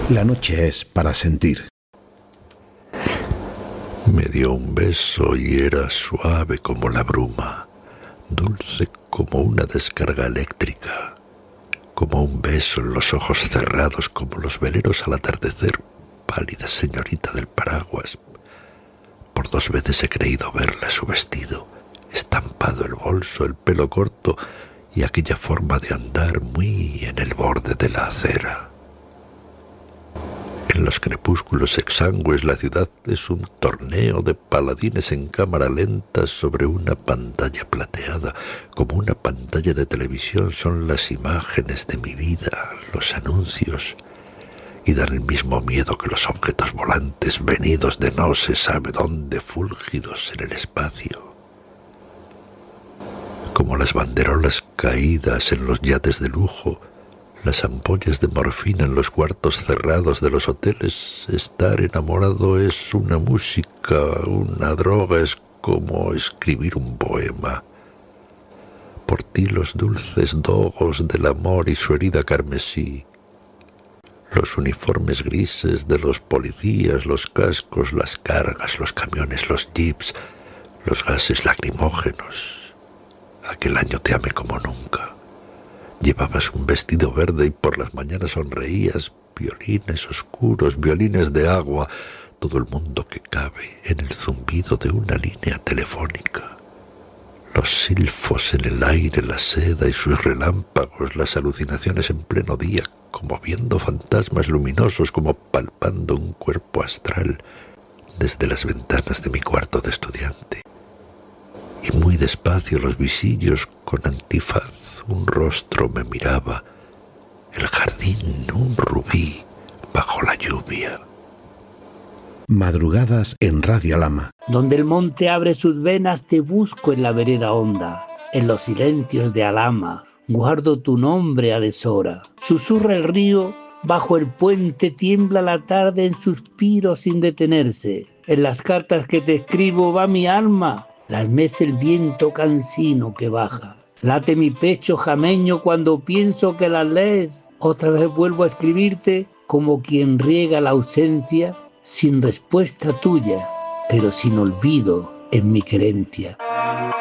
La noche es para sentir. Me dio un beso y era suave como la bruma, dulce como una descarga eléctrica, como un beso en los ojos cerrados, como los veleros al atardecer, pálida señorita del paraguas. Por 2 veces he creído verla su vestido, estampado el bolso, el pelo corto y aquella forma de andar muy en el borde de la acera. En los crepúsculos exangües la ciudad es un torneo de paladines en cámara lenta sobre una pantalla plateada. Como una pantalla de televisión son las imágenes de mi vida, los anuncios, y dan el mismo miedo que los objetos volantes venidos de no se sabe dónde, fúlgidos en el espacio. Como las banderolas caídas en los yates de lujo, las ampollas de morfina en los cuartos cerrados de los hoteles, estar enamorado es una música, una droga, es como escribir un poema. Por ti los dulces dogos del amor y su herida carmesí, los uniformes grises de los policías, los cascos, las cargas, los camiones, los jeeps, los gases lacrimógenos. Aquel año te amé como nunca. Llevabas un vestido verde y por las mañanas sonreías, violines oscuros, violines de agua, todo el mundo que cabe en el zumbido de una línea telefónica. Los silfos en el aire, la seda y sus relámpagos, las alucinaciones en pleno día, como viendo fantasmas luminosos, como palpando un cuerpo astral desde las ventanas de mi cuarto de estudiante. Y muy despacio los visillos con antifaz, un rostro me miraba, el jardín un rubí bajo la lluvia. Madrugadas en Radio Alhama. Donde el monte abre sus venas te busco en la vereda honda, en los silencios de Alhama, guardo tu nombre a deshora. Susurra el río, bajo el puente tiembla la tarde en suspiros sin detenerse. En las cartas que te escribo va mi alma, las mece el viento cansino que baja. Late mi pecho jameño cuando pienso que las lees. Otra vez vuelvo a escribirte como quien riega la ausencia, sin respuesta tuya, pero sin olvido en mi querencia.